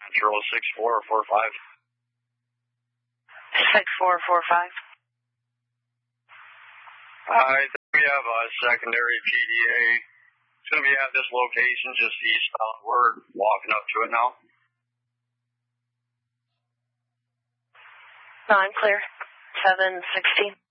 Control 6445. 6445. I think we have a secondary PDA. It's going to be at this location just eastbound. We're walking up to it now. No, I'm clear. 716.